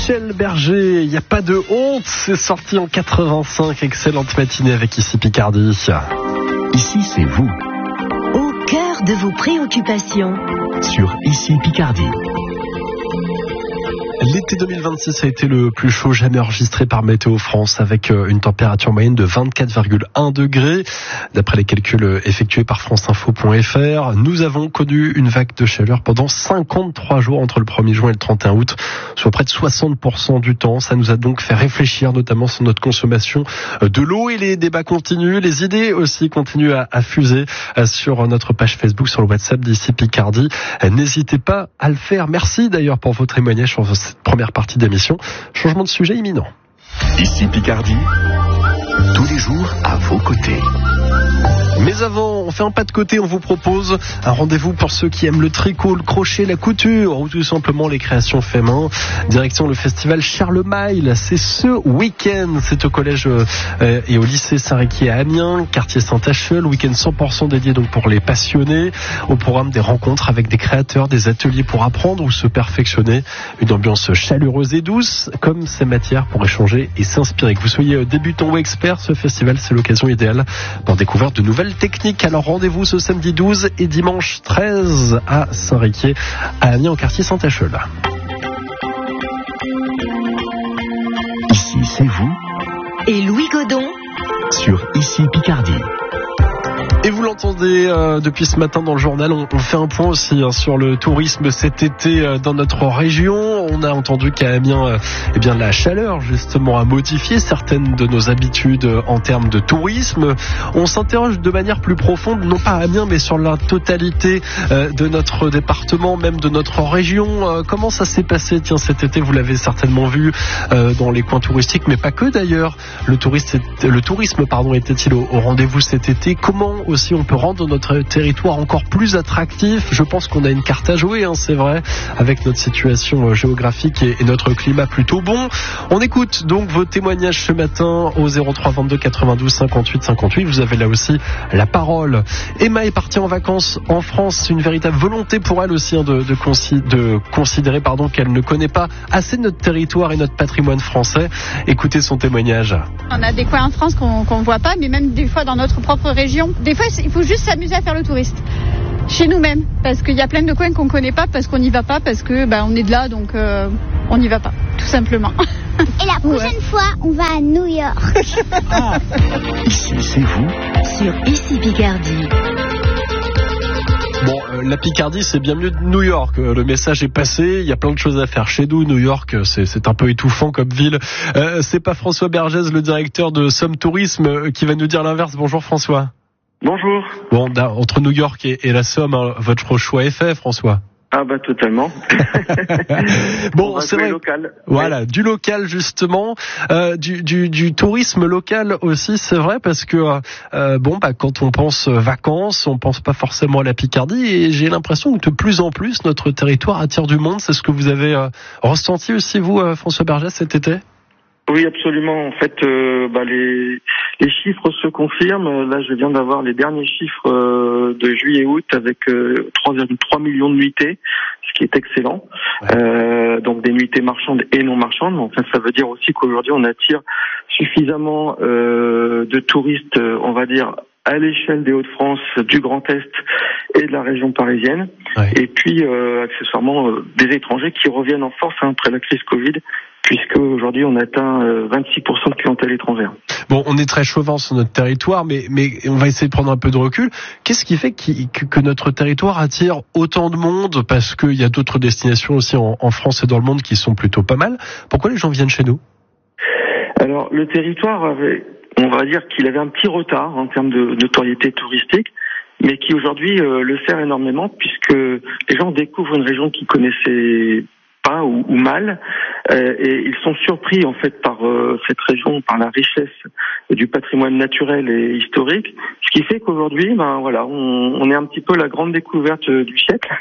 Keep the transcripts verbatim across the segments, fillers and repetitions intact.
Michel Berger, il n'y a pas de honte, c'est sorti en quatre-vingt-cinq. Excellente matinée avec Ici Picardie. Ici c'est vous. Au cœur de vos préoccupations. Sur Ici Picardie. L'été deux mille vingt-six a été le plus chaud jamais enregistré par Météo France, avec une température moyenne de vingt-quatre virgule un degrés. D'après les calculs effectués par franceinfo point f r, nous avons connu une vague de chaleur pendant cinquante-trois jours entre le premier juin et le trente et un août, soit près de soixante pour cent du temps. Ça nous a donc fait réfléchir notamment sur notre consommation de l'eau, et les débats continuent. Les idées aussi continuent à, à fuser sur notre page Facebook, sur le WhatsApp d'Ici Picardie. N'hésitez pas à le faire. Merci d'ailleurs pour vos témoignages sur cette première partie d'émission. Changement de sujet imminent. Ici Picardie, tous les jours à vos côtés. Mais avant, on fait un pas de côté, on vous propose un rendez-vous pour ceux qui aiment le tricot, le crochet, la couture ou tout simplement les créations fait main. Direction le festival Charlemagne, c'est ce week-end, c'est au collège euh, et au lycée Saint-Riquier à Amiens, quartier Saint-Achel, week-end cent pour cent dédié donc pour les passionnés. Au programme des rencontres avec des créateurs, des ateliers pour apprendre ou se perfectionner, une ambiance chaleureuse et douce comme ces matières pour échanger et s'inspirer. Que vous soyez débutant ou expert, ce festival c'est l'occasion idéale pour découvrir de nouvelles techniques. Alors rendez-vous ce samedi douze et dimanche treize à Saint-Riquier à Amiens, au quartier Saint-Achel. Ici c'est vous. Et Louis Godon Sur Ici Picardie. Et vous l'entendez euh, depuis ce matin dans le journal, on, on fait un point aussi hein, sur le tourisme cet été euh, dans notre région. On a entendu qu'à Amiens, euh, eh bien, la chaleur justement a modifié certaines de nos habitudes euh, en termes de tourisme. On s'interroge de manière plus profonde, non pas à Amiens, mais sur la totalité euh, de notre département, même de notre région. Euh, comment ça s'est passé, tiens, cet été? Vous l'avez certainement vu euh, dans les coins touristiques, mais pas que d'ailleurs. Le, touriste, le tourisme pardon, était-il au, au rendez-vous cet été? Comment aussi on peut rendre notre territoire encore plus attractif? Je pense qu'on a une carte à jouer, hein, c'est vrai, avec notre situation géographique et, et notre climat plutôt bon. On écoute donc vos témoignages ce matin au zéro trois vingt-deux quatre-vingt-douze cinquante-huit cinquante-huit. Vous avez là aussi la parole. Emma est partie en vacances en France. C'est une véritable volonté pour elle aussi hein, de, de, consi- de considérer pardon, qu'elle ne connaît pas assez notre territoire et notre patrimoine français. Écoutez son témoignage. On a des coins en France qu'on ne voit pas, mais même des fois dans notre propre région. Des fois, il faut juste s'amuser à faire le touriste chez nous-mêmes, parce qu'il y a plein de coins qu'on ne connaît pas, parce qu'on n'y va pas, parce que bah, on est de là, donc euh, on n'y va pas, tout simplement. Et la prochaine ouais. fois, on va à New York. Ah. Ici, c'est vous. Sur Ici Picardie. Bon, euh, la Picardie, c'est bien mieux de New York. Euh, le message est passé. Il y a plein de choses à faire chez nous. New York, c'est, c'est un peu étouffant comme ville. Euh, c'est pas François Bergès, le directeur de Somme Tourisme, euh, qui va nous dire l'inverse. Bonjour François. Bonjour. Bon, entre New York et, et la Somme, hein, votre choix est fait, François. Ah bah totalement. Bon, c'est vrai. Local. Voilà, ouais. Du local justement, euh, du, du, du tourisme local aussi, c'est vrai, parce que euh, bon, bah quand on pense vacances, on pense pas forcément à la Picardie, et j'ai l'impression que de plus en plus notre territoire attire du monde. C'est ce que vous avez euh, ressenti aussi vous, euh, François Bergès, cet été? Oui, absolument. En fait, euh, bah, les, les chiffres se confirment. Là, je viens d'avoir les derniers chiffres euh, de juillet-août avec euh, trois virgule trois millions de nuitées, ce qui est excellent. Ouais. Euh, donc des nuitées marchandes et non marchandes. Enfin, ça veut dire aussi qu'aujourd'hui, on attire suffisamment euh, de touristes, on va dire, à l'échelle des Hauts-de-France, du Grand Est et de la région parisienne. Ouais. Et puis, euh, accessoirement, euh, des étrangers qui reviennent en force hein, après la crise Covid, puisque aujourd'hui on atteint euh, vingt-six pour cent de clientèle étrangère. Bon, on est très chauvin sur notre territoire, mais, mais on va essayer de prendre un peu de recul. Qu'est-ce qui fait qui, que, que notre territoire attire autant de monde? Parce qu'il y a d'autres destinations aussi en, en France et dans le monde qui sont plutôt pas mal. Pourquoi les gens viennent chez nous? Alors, le territoire avait, on va dire qu'il avait un petit retard en termes de notoriété touristique, mais qui aujourd'hui euh, le sert énormément, puisque les gens découvrent une région qu'ils connaissaient pas ou, ou mal, euh, et ils sont surpris en fait par euh, cette région, par la richesse du patrimoine naturel et historique, ce qui fait qu'aujourd'hui, ben voilà, on, on est un petit peu la grande découverte du siècle,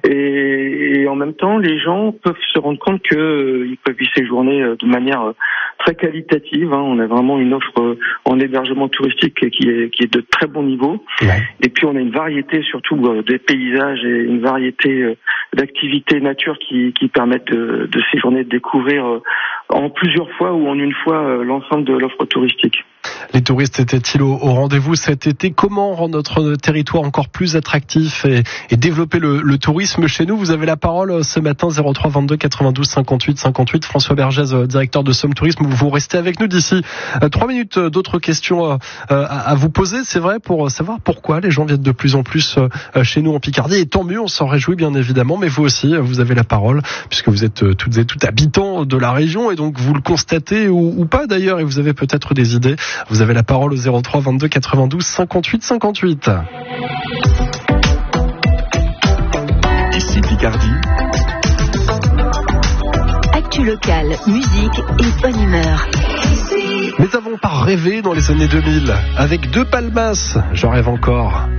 et, et en même temps, les gens peuvent se rendre compte que euh, ils peuvent y séjourner de manière très qualitative. Hein. On a vraiment une offre euh, en hébergement touristique qui est, qui est de très bon niveau. Ouais. Et puis on a une variété surtout euh, des paysages et une variété euh, d'activités nature qui, qui permettent de, de séjourner, de découvrir euh, en plusieurs fois ou en une fois euh, l'ensemble de l'offre touristique. Les touristes étaient-ils au, au rendez-vous cet été? Comment rendre notre territoire encore plus attractif et, et développer le, le tourisme chez nous? Vous avez la parole ce matin, zéro trois vingt-deux quatre-vingt-douze cinquante-huit cinquante-huit. François Bergès, directeur de Somme Tourisme, vous restez avec nous d'ici euh, trois minutes. D'autres questions euh, à, à vous poser, c'est vrai, pour savoir pourquoi les gens viennent de plus en plus euh, chez nous en Picardie. Et tant mieux, on s'en réjouit bien évidemment, mais vous aussi, vous avez la parole, puisque vous êtes euh, toutes et tous habitants de la région, et donc vous le constatez ou, ou pas d'ailleurs, et vous avez peut-être des idées. Vous avez la parole au zéro trois vingt-deux quatre-vingt-douze cinquante-huit cinquante-huit. Ici Picardie. Actu locale, musique et bonne humeur. Mais avons pas rêvé dans les années deux mille avec deux palmas, j'en rêve encore.